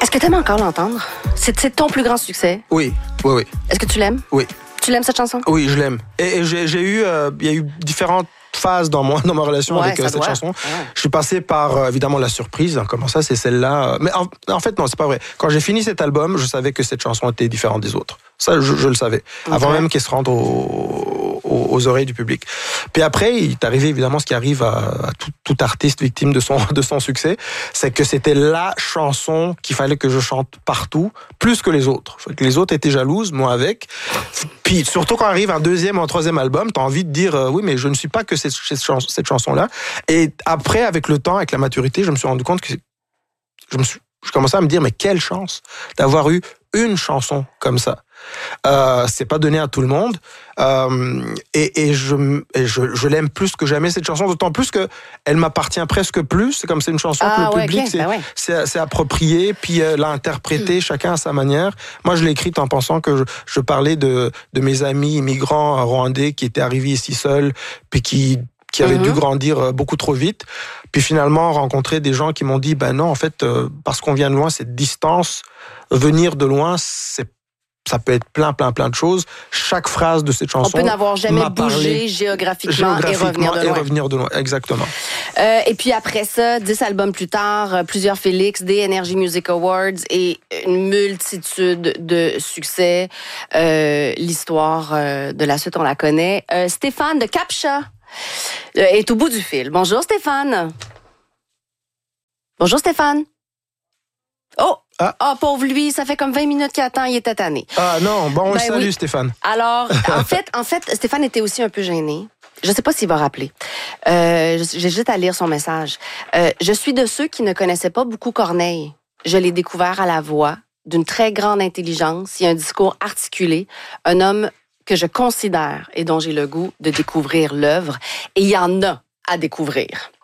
Est-ce que tu aimes encore l'entendre? C'est ton plus grand succès? Oui. Est-ce que tu l'aimes? Oui. Tu l'aimes cette chanson? Oui, je l'aime. Et j'ai eu, il y a eu différentes phases dans ma relation avec cette chanson. Ouais. Je suis passé par, évidemment, la surprise. Comment ça, c'est celle-là? Mais en fait, non, c'est pas vrai. Quand j'ai fini cet album, je savais que cette chanson était différente des autres. Ça, je le savais. Okay. Avant même qu'elle se rende aux oreilles du public. Puis après, il est arrivé évidemment ce qui arrive à tout artiste victime de son succès, c'est que c'était la chanson qu'il fallait que je chante partout, plus que les autres. Les autres étaient jalouses, moi avec. Puis surtout quand arrive un deuxième ou un troisième album, t'as envie de dire oui, mais je ne suis pas que cette chanson-là. Et après, avec le temps, avec la maturité, je me suis rendu compte que je commençais à me dire mais quelle chance d'avoir eu une chanson comme ça. C'est pas donné à tout le monde et je l'aime plus que jamais cette chanson, d'autant plus que elle m'appartient presque plus. C'est comme c'est une chanson que le public c'est approprié, puis l'a interprétée chacun à sa manière. Moi je l'ai écrite en pensant que je parlais de mes amis immigrants rwandais qui étaient arrivés ici seuls puis qui avaient dû grandir beaucoup trop vite, puis finalement rencontrer des gens qui m'ont dit ben non, en fait parce qu'on vient de loin, cette distance, venir de loin, ça peut être plein de choses. Chaque phrase de cette chanson, on peut n'avoir jamais bougé géographiquement et revenir de loin. Exactement. Et puis après ça, 10 albums plus tard, plusieurs Félix, des Energy Music Awards et une multitude de succès. L'histoire de la suite, on la connaît. Stéphane de Captcha est au bout du fil. Bonjour Stéphane. Bonjour Stéphane. Oh! Ah, pauvre lui, ça fait comme 20 minutes qu'il attend, il était tanné. Ah non, bon, on le salue, Stéphane. Alors, en fait, Stéphane était aussi un peu gêné. Je sais pas s'il va rappeler. J'ai juste à lire son message. Je suis de ceux qui ne connaissaient pas beaucoup Corneille. Je l'ai découvert à la voix, d'une très grande intelligence et un discours articulé. Un homme que je considère et dont j'ai le goût de découvrir l'œuvre. Et il y en a à découvrir.